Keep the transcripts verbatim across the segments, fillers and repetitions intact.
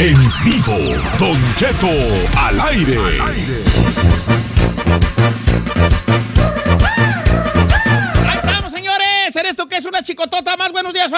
En vivo, Don Cheto al aire. Al aire. Ahí estamos, señores. ¿Eres tú que es una chicotota más? Buenos días,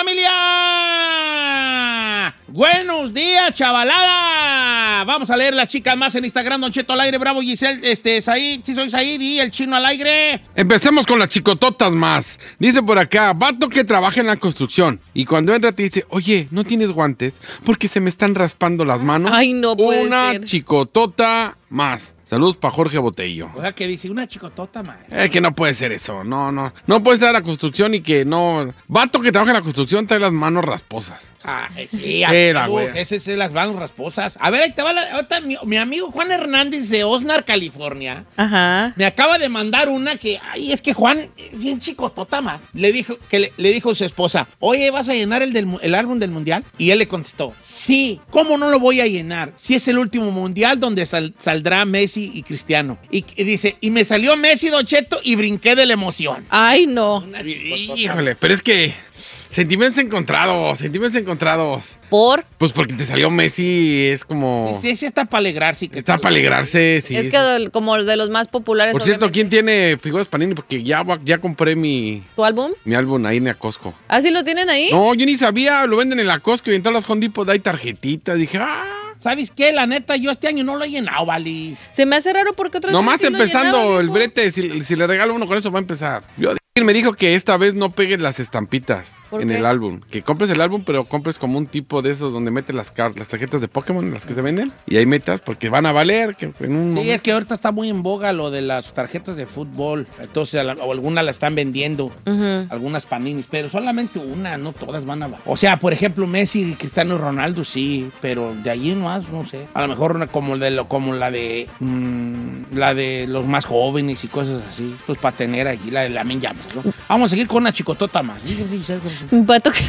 familia. Buenos días, chavalada. Vamos a leer las chicas más en Instagram. Don Cheto al aire, Bravo, Giselle, este, Said, sí soy Said y el chino al aire. Empecemos con las chicototas más. Dice por acá, vato que trabaja en la construcción y cuando entra te dice, oye, ¿no tienes guantes? Porque se me están raspando las manos. Ay, no puede Una ser. chicotota más. Saludos para Jorge Botello. O sea, que dice una chicotota más. Es que no puede ser eso, no, no. No puedes estar a la construcción y que no... Vato que trabaja en la construcción trae las manos rasposas. Ah, eh, sí, Era, amigo, güey. ese es las manos rasposas. A ver, ahí te va la, ahorita mi, mi amigo Juan Hernández de Oxnard, California. Ajá. Me acaba de mandar una que, ay, es que Juan, bien chicotota más. Le dijo, que le, le dijo a su esposa, oye, ¿vas a llenar el, del, el álbum del mundial? Y él le contestó, sí, ¿cómo no lo voy a llenar? Si es el último mundial donde sal, saldrá Messi y Cristiano. Y, y dice, y me salió Messi, Don Cheto, y brinqué de la emoción. Ay, no. Híjole, pero es que... Sentimientos encontrados, sentimientos encontrados. ¿Por? Pues porque te salió Messi, es como... Sí, sí, sí está para alegrarse. Que Está para alegrarse, sí. es sí. que del- como de los más populares. Por cierto, obviamente. ¿quién tiene figuras Panini? Porque ya, va- ya compré mi, ¿Tu álbum? mi álbum ahí en la Costco. ¿Ah, sí lo tienen ahí? No, yo ni sabía, lo venden en la Costco y en todas las Home Depot hay tarjetitas. Dije, ah... ¿Sabes qué? La neta, yo este año no lo he llenado, Vali. Se me hace raro porque otras Nomás veces sí lo empezando llenaba, el mijo. brete, si, si le regalo uno con eso va a empezar. Yo, él me dijo que esta vez no pegues las estampitas ¿Por en qué? el álbum. Que compres el álbum, pero compres como un tipo de esos donde metes las, car- las tarjetas de Pokémon, las que se venden. Y ahí metas porque van a valer. Que en un Sí, momento- es que ahorita está muy en boga lo de las tarjetas de fútbol. Entonces, a la- o algunas la están vendiendo. Ujú. Algunas paninis, pero solamente una, no todas van a... O sea, por ejemplo, Messi y Cristiano Ronaldo, sí, pero de allí en más, no sé. A lo mejor una como, de lo, como la de mm, la de los más jóvenes y cosas así. Pues para tener aquí la de la Llamas, ¿no? Vamos a seguir con una chicotota más. Un pato que...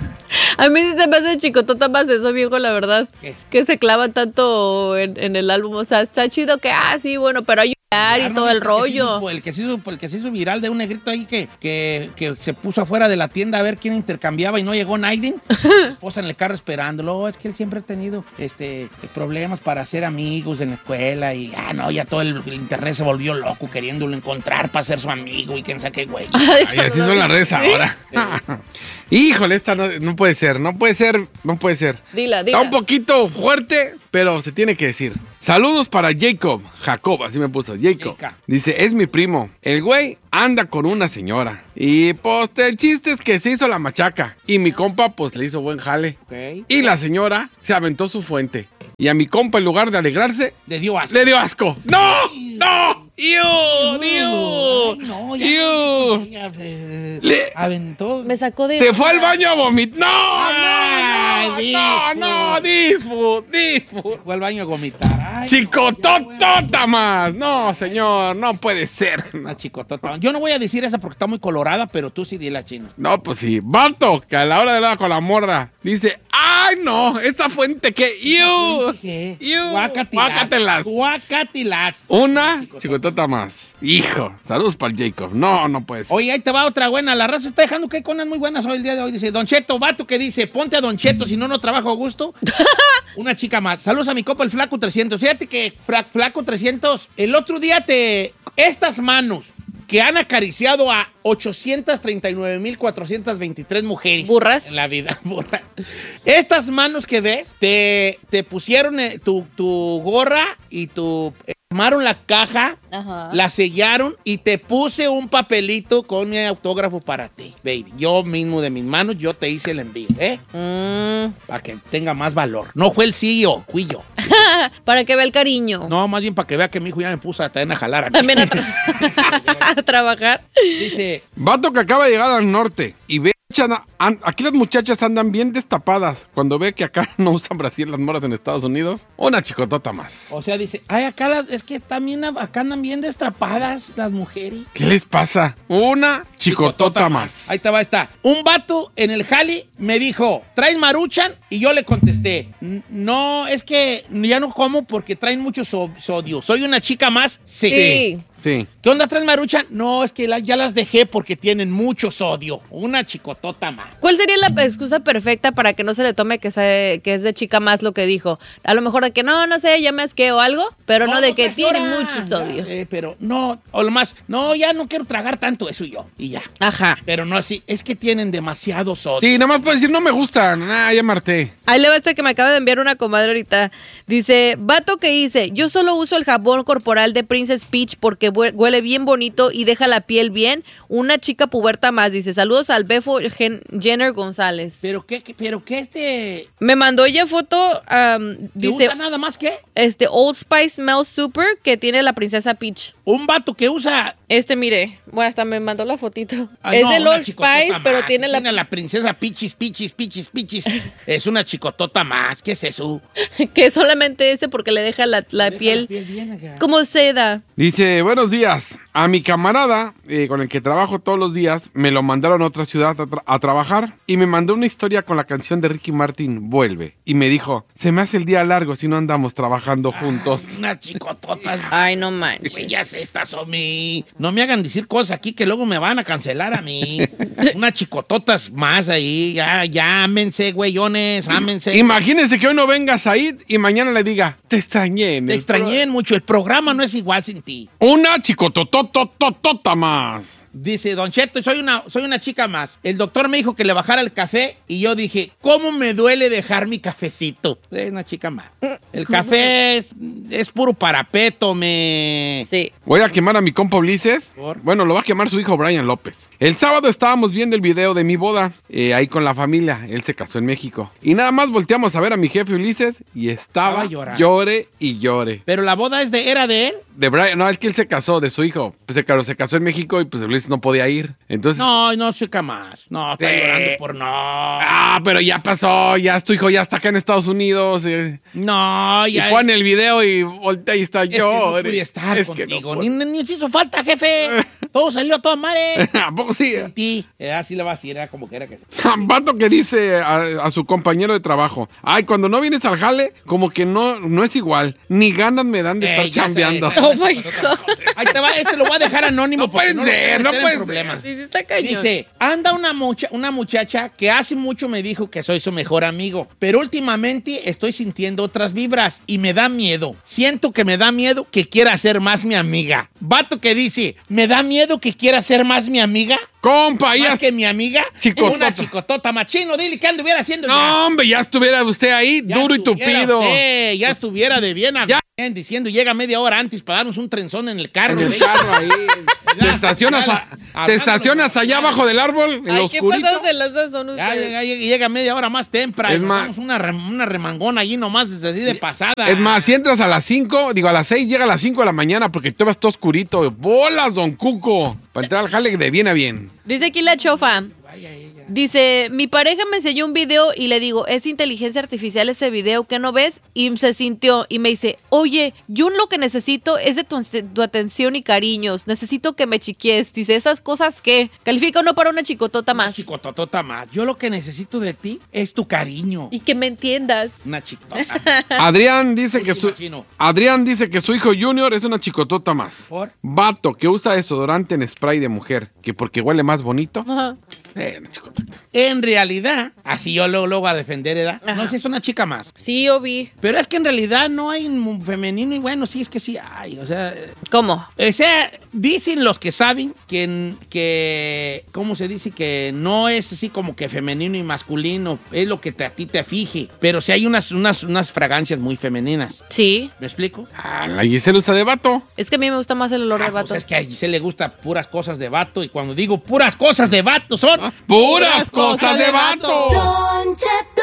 A mí sí se me hace chicotota más eso, viejo, la verdad. ¿Qué? Que se clava tanto en, en el álbum. O sea, está chido que, ah, sí, bueno, pero hay y todo el rollo. El que, se hizo, el que se hizo viral de un negrito ahí que, que, que se puso afuera de la tienda a ver quién intercambiaba y no llegó nadie. Su esposa en el carro esperándolo. Oh, es que él siempre ha tenido este, problemas para hacer amigos en la escuela y, ah, no, ya todo el, el internet se volvió loco queriéndolo encontrar para ser su amigo y quién sabe qué, güey. Ay, así son las redes ahora. Híjole, esta no, no puede ser, no puede ser, no puede ser. Dila, dila. Está un poquito fuerte, pero se tiene que decir. Saludos para Jacob, Jacob, así me puso, Jacob. Jacob. Dice, es mi primo. El güey anda con una señora. Y pues el chiste es que se hizo la machaca. Y mi compa pues le hizo buen jale. Okay. Y la señora se aventó su fuente. Y a mi compa en lugar de alegrarse, Le dio asco. le dio asco. ¡No! ¡No! ¡Iu! Ay, ¡Iu! no, ya, ¡Iu! ya, eh, Le- aventó. Me sacó de... Se fue al baño a vomitar. ¡No! Ay, ¡No! ¡No! ¡Disfut! ¡Disfut! Fue al baño a vomitar. Ay, ¡Chicototota más! No, señor, no puede ser. una chicotota. Yo no voy a decir esa porque está muy colorada, pero tú sí di la china. No, pues sí. Vato, que a la hora de hablar con la morra, dice, ¡ay, no! ¡Esa fuente que... ¡Iu! ¿Qué? ¡Iu! Guácatelas. Guácatelas. Guácatelas. Una chicotota más. Hijo, saludos para el Jacob. No, no puede ser. Oye, ahí te va otra buena. La raza está dejando que hay conas muy buenas hoy el día de hoy. Dice, Don Cheto, vato que dice, ponte a Don Cheto, si no, no trabajo a gusto. Una chica más. Saludos a mi copa, el Flaco trescientos. Fíjate que, Fra- Flaco trescientos, el otro día te... Estas manos que han acariciado a ochocientas treinta y nueve mil cuatrocientas veintitrés mujeres. Burras. En la vida. Burras. Estas manos que ves, te, te pusieron eh, tu, tu gorra y tu... Armaron la caja, Ajá. la sellaron y te puse un papelito con mi autógrafo para ti, baby. Yo mismo de mis manos, yo te hice el envío, ¿eh? Mm. Para que tenga más valor. No fue el C E O, fui yo. Para que vea el cariño. No, más bien para que vea que mi hijo ya me puso a, también a jalar a mí. También a, tra- a trabajar. Dice, Vato que acaba de llegar al norte y ve... an- Aquí las muchachas andan bien destapadas cuando ve que acá no usan Brasil las moras en Estados Unidos. Una chicotota más. o sea, dice, ay, acá las, es que también acá andan bien destrapadas las mujeres. ¿Qué les pasa? Una chicotota más. Ahí te va, está. Un vato en el jali me dijo, ¿traes maruchan? Y yo le contesté, "N- no, es que ya no como porque traen mucho so- sodio. ¿Soy una chica más? Sí. Sí. Sí. ¿Qué onda, traes maruchan? No, es que la- ya las dejé porque tienen mucho sodio. Una chicotota más. ¿Cuál sería la excusa perfecta para que no se le tome que, se, que es de chica más lo que dijo? A lo mejor de que no, no sé, ya me asqueo o algo, pero no, no de que tiene mucho sodio. Eh, pero no, o lo más, no, ya no quiero tragar tanto eso yo, y ya. Ajá. Pero no así, es que tienen demasiado sodio. Sí, nada más puedo decir, no me gustan. Ah, ya marté. Ahí le va este que me acaba de enviar una comadre ahorita. Dice, vato que hice, yo solo uso el jabón corporal de Princess Peach porque huele bien bonito y deja la piel bien. Una chica puberta más, dice, saludos al Befo Gen Jenner González. ¿Pero qué, qué, pero qué este? Me mandó ella foto, um, dice... ¿Usa nada más qué? Este Old Spice Smells Super que tiene la princesa Peach. Un vato que usa... Este, mire, bueno, hasta me mandó la fotito. Ah, es no, del Old Spice, más. pero tiene la... Tiene la princesa Peaches, Peaches, Peaches, Peaches. Es una chicotota más. ¿Qué es eso? Que solamente ese porque le deja la, la deja piel, la piel bien, como seda. Dice, buenos días. A mi camarada, eh, con el que trabajo todos los días, me lo mandaron a otra ciudad a, tra- a trabajar y me mandó una historia con la canción de Ricky Martin, Vuelve. Y me dijo, se me hace el día largo si no andamos trabajando juntos. Ay, una chicotota. Ay, no manches. Ellas estas son mi... No me hagan decir cosas aquí que luego me van a cancelar a mí. Unas chicototas más ahí. Ya, ya, ámense, güeyones, ámense. Imagínense que hoy no vengas a ir y mañana le diga, te extrañé. en Te el extrañé mucho. El programa no es igual sin ti. pro-". Una chicototototota más. Dice, Don Cheto, soy una, soy una chica más. El doctor me dijo que le bajara el café y yo dije, ¿cómo me duele dejar mi cafecito? Es una chica más. El café es, es puro parapeto, me... Sí. Voy a quemar a mi compa Ulises. ¿Por? Bueno, lo va a quemar su hijo Brian López. El sábado estábamos viendo el video de mi boda, eh, ahí con la familia. Él se casó en México. Y nada más volteamos a ver a mi jefe Ulises y estaba, Estaba llorando. llore y llore. Pero la boda es de, era de él. De Brian, no, es que él se casó, de su hijo. Pues se casó, se casó en México y pues Ulises no podía ir. Entonces... No, no, chica más. No, está Sí. llorando por no. Ah, pero ya pasó, ya tu hijo ya está acá en Estados Unidos. eh. No, Y ya. pone el video y voltea y está es que no llore. pude estar Es que no contigo. pude. ni, ni, ni nos hizo falta, jefe. Todo salió a toda madre. ¿A poco sí? Sí, eh, así le va a decir, era como que era que... Vato que dice a, a su compañero de trabajo, ay, cuando no vienes al jale, como que no, no es igual. Ni ganas me dan de Ey, estar ya chambeando. sé. Oh, my God. Ahí te va, este lo voy a dejar anónimo. No porque pueden lo ser, quiero no meter en pueden problemas. Sí, sí está cañón. Dice, anda una, mucha, una muchacha que hace mucho me dijo que soy su mejor amigo, pero últimamente estoy sintiendo otras vibras y me da miedo. Siento que me da miedo que quiera ser más mi amiga. Vato que dice, me da miedo que quiera ser más mi amiga. Compa, ya... Más que mi amiga. Chicotota. Una chicotota machino. Dile que anduviera haciendo ya. No, hombre, ya estuviera usted ahí, Ya duro y estuviera tupido. usted, ya estuviera de bien a Ya. bien, diciendo, llega media hora antes para darnos un trenzón en el carro. En el ¿eh? carro ahí. Te estacionas, a- te estacionas allá abajo del árbol, en Ay, lo qué oscurito. pasados de lanza son Ya ustedes. llega, llega- llega media hora más temprano. Es más- Hacemos una, rem- una remangona allí nomás así de pasada. Es más, si entras a las cinco, digo a las seis, llega a las cinco de la mañana porque tú vas todo oscurito. ¡Bolas, don Cuco! Para entrar al jale de bien a bien. Dice aquí la chofa. Dice, mi pareja me enseñó un video y le digo, es inteligencia artificial ese video, ¿qué no ves? Y se sintió y me dice, oye, yo lo que necesito es de tu, tu atención y cariños. Necesito que me chiquies. Dice, esas cosas que califica uno para una chicotota más. Chicototota más. Yo lo que necesito de ti es tu cariño. Y que me entiendas. Una chicotota. Adrián dice que su Imagino. Adrián dice que su hijo Junior es una chicotota más. ¿Por? Vato que usa desodorante en spray de mujer, que porque huele más bonito. Ajá. Eh, una chicotota. En realidad, así yo luego, luego a defender, ¿verdad? No sé si es una chica más. Sí, yo vi. Pero es que en realidad no hay un femenino y bueno, sí, es que sí hay. O sea, ¿Cómo? o sea, dicen los que saben que, que, ¿cómo se dice? Que no es así como que femenino y masculino, es lo que te, a ti te fije. Pero sí hay unas, unas, unas fragancias muy femeninas. Sí. ¿Me explico? Ah, la Giselle usa de vato. Es que a mí me gusta más el olor Ah, de vato. pues es que a Giselle le gusta puras cosas de vato y cuando digo puras cosas de vato son... ¡Puras cosas de vato! Don Cheto.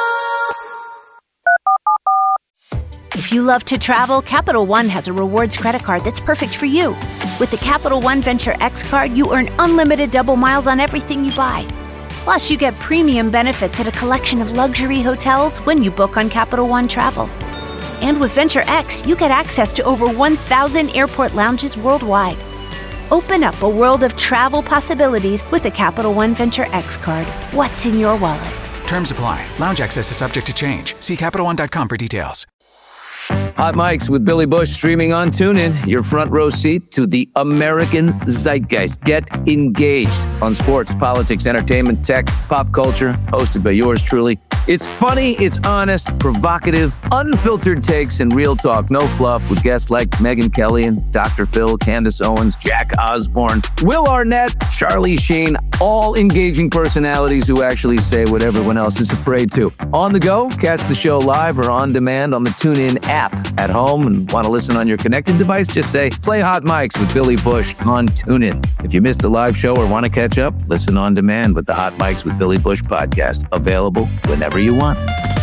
If you love to travel, Capital One has a rewards credit card that's perfect for you. With the Capital One Venture X card, you earn unlimited double miles on everything you buy. Plus, you get premium benefits at a collection of luxury hotels when you book on Capital One Travel. And with Venture X, you get access to over one thousand airport lounges worldwide. Open up a world of travel possibilities with the Capital One Venture X card. What's in your wallet? Terms apply. Lounge access is subject to change. See Capital One dot com for details. Hot Mics with Billy Bush streaming on TuneIn, your front row seat to the American zeitgeist. Get engaged on sports, politics, entertainment, tech, pop culture, hosted by yours truly. It's funny, it's honest, provocative, unfiltered takes, and real talk. No fluff with guests like Megyn Kelly and Doctor Phil, Candace Owens, Jack Osborne, Will Arnett, Charlie Sheen, all engaging personalities who actually say what everyone else is afraid to. On the go, catch the show live or on demand on the TuneIn app. At home and want to listen on your connected device, just say, play Hot Mics with Billy Bush on TuneIn. If you missed the live show or want to catch up, listen on demand with the Hot Mics with Billy Bush podcast. Available whenever you want.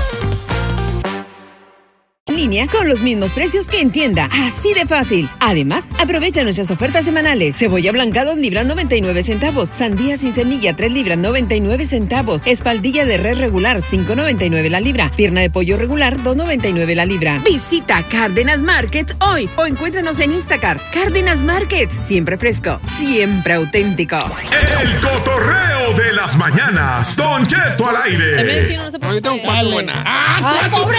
En línea con los mismos precios que en tienda, así de fácil. Además, aprovecha nuestras ofertas semanales. Cebolla blanca dos libras noventa y nueve centavos, sandía sin semilla tres libras noventa y nueve centavos, espaldilla de res regular cinco noventa y nueve la libra, pierna de pollo regular dos noventa y nueve la libra. Visita Cárdenas Market hoy o encuéntranos en Instacart. Cárdenas Market, siempre fresco, siempre auténtico. El cotorreo de las mañanas. Don Cheto al También el aire. chino no se No, yo tengo puede. cuatro buenas. ¡Ah, pobre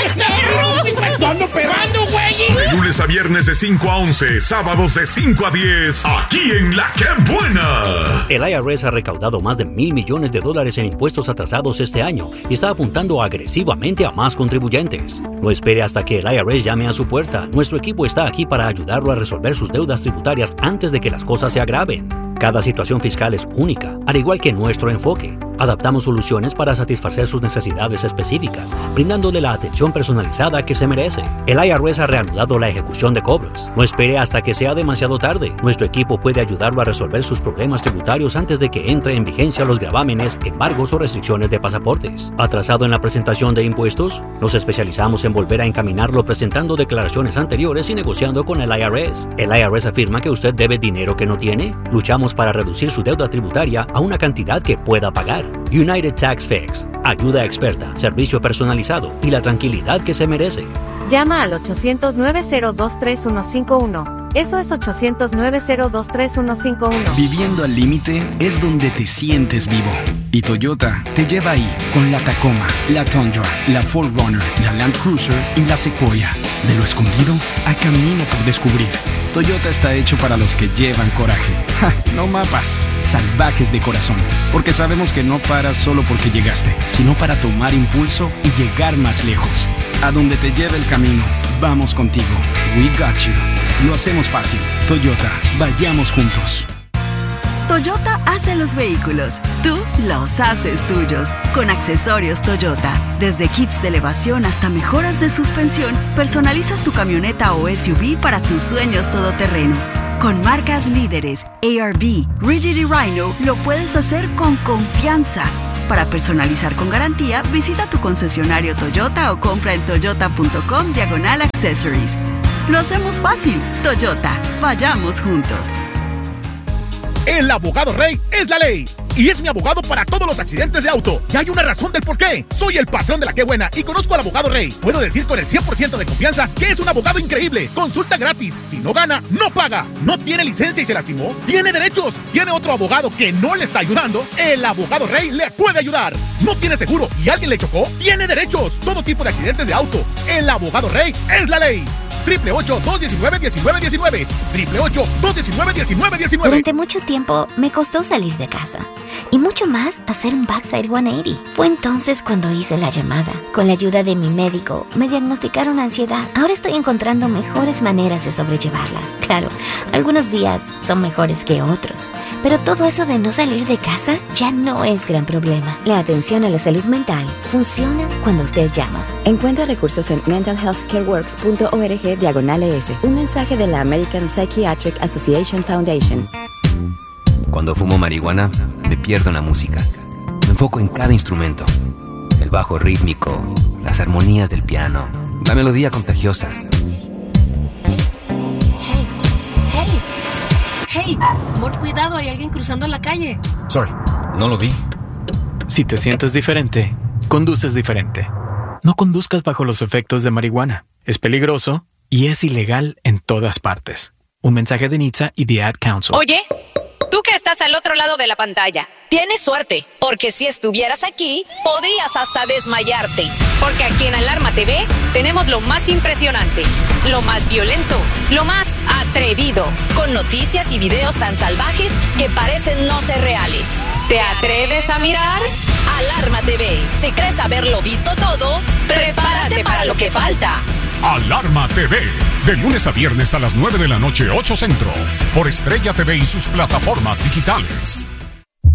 perro! ¡Ando pegando, güey! De lunes a viernes de cinco a once, sábados de cinco a diez, aquí en La Que Buena. El I R S ha recaudado más de mil millones de dólares en impuestos atrasados este año y está apuntando agresivamente a más contribuyentes. No espere hasta que el I R S llame a su puerta. Nuestro equipo está aquí para ayudarlo a resolver sus deudas tributarias antes de que las cosas se agraven. Cada situación fiscal es única, al igual que nuestro enfoque. Adaptamos soluciones para satisfacer sus necesidades específicas, brindándole la atención personalizada que se merece. El I R S ha reanudado la ejecución de cobros. No espere hasta que sea demasiado tarde. Nuestro equipo puede ayudarlo a resolver sus problemas tributarios antes de que entre en vigencia los gravámenes, embargos o restricciones de pasaportes. ¿Atrasado en la presentación de impuestos? Nos especializamos en volver a encaminarlo presentando declaraciones anteriores y negociando con el I R S. El I R S afirma que usted debe dinero que no tiene. Luchamos para reducir su deuda tributaria a una cantidad que pueda pagar. United Tax Fix. Ayuda experta, servicio personalizado y la tranquilidad que se merece. Llama al ochocientos, nueve cero dos, tres uno cinco uno. Eso es ochocientos, nueve cero dos, tres uno cinco uno. Viviendo al límite es donde te sientes vivo. Y Toyota te lleva ahí con la Tacoma, la Tundra, la cuatro runner, la Land Cruiser y la Sequoia. De lo escondido a camino por descubrir. Toyota está hecho para los que llevan coraje. Ja, no mapas, salvajes de corazón. Porque sabemos que no paras solo porque llegaste, sino para tomar impulso y llegar más lejos. A donde te lleve el camino, vamos contigo. We got you. Lo hacemos fácil. Toyota, vayamos juntos. Toyota hace los vehículos, tú los haces tuyos. Con accesorios Toyota, desde kits de elevación hasta mejoras de suspensión, personalizas tu camioneta o S U V para tus sueños todoterreno. Con marcas líderes, A R B, Rigid y Rhino, lo puedes hacer con confianza. Para personalizar con garantía, visita tu concesionario Toyota o compra en toyota.com diagonal accessories. Lo hacemos fácil. Toyota, vayamos juntos. El abogado Rey es la ley. Y es mi abogado para todos los accidentes de auto. Y hay una razón del por qué. Soy el patrón de La Que Buena y conozco al abogado Rey. Puedo decir con el cien por ciento de confianza que es un abogado increíble. Consulta gratis. Si no gana, no paga. No tiene licencia y se lastimó. Tiene derechos. Tiene otro abogado que no le está ayudando. El abogado Rey le puede ayudar. No tiene seguro y alguien le chocó. Tiene derechos. Todo tipo de accidentes de auto. El abogado Rey es la ley. Triple ocho, dos diecinueve, diecinueve diecinueve. Triple ocho, dos diecinueve, diecinueve diecinueve. Durante mucho tiempo me costó salir de casa. Y mucho más hacer un backside ciento ochenta. Fue entonces cuando hice la llamada. Con la ayuda de mi médico, me diagnosticaron ansiedad. Ahora estoy encontrando mejores maneras de sobrellevarla. Claro, algunos días son mejores que otros. Pero todo eso de no salir de casa ya no es gran problema. La atención a la salud mental funciona cuando usted llama. Encuentra recursos en mental health care works punto org diagonal E S. Un mensaje de la American Psychiatric Association Foundation. Cuando fumo marihuana, me pierdo en la música. Me enfoco en cada instrumento. El bajo rítmico, las armonías del piano, la melodía contagiosa. Hey, hey, hey, amor, cuidado, hay alguien cruzando la calle. Sorry, no lo vi. Si te sientes diferente, conduces diferente. No conduzcas bajo los efectos de marihuana. Es peligroso y es ilegal en todas partes. Un mensaje de N H T S A y The Ad Council. Oye, tú que estás al otro lado de la pantalla. Tienes suerte, porque si estuvieras aquí, podrías hasta desmayarte. Porque aquí en Alarma T V tenemos lo más impresionante, lo más violento, lo más atrevido. Con noticias y videos tan salvajes que parecen no ser reales. ¿Te atreves a mirar? Alarma T V. Si crees haberlo visto todo, prepárate, prepárate para lo que falta. Alarma T V. De lunes a viernes a las nueve de la noche, ocho Centro. Por Estrella T V y sus plataformas digitales.